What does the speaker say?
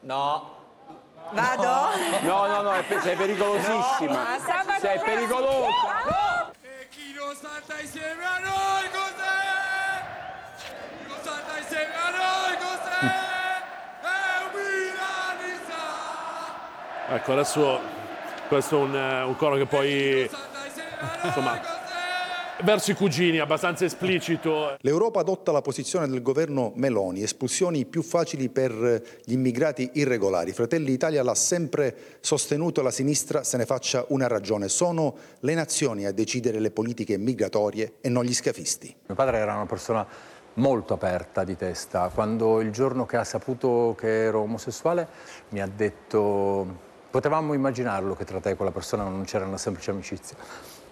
No. Vado? No, sei pericolosissima. No, sei pericolosa. E chi non salta insieme a noi cos'è? Chi non salta insieme a noi cos'è? È un milanista! Ecco, adesso questo è un coro che poi, insomma, verso i cugini, abbastanza esplicito. L'Europa adotta la posizione del governo Meloni, espulsioni più facili per gli immigrati irregolari. Fratelli d'Italia l'ha sempre sostenuto, la sinistra se ne faccia una ragione. Sono le nazioni a decidere le politiche migratorie e non gli scafisti. Mio padre era una persona molto aperta di testa. Quando il giorno che ha saputo che ero omosessuale mi ha detto: potevamo immaginarlo che tra te e quella persona non c'era una semplice amicizia.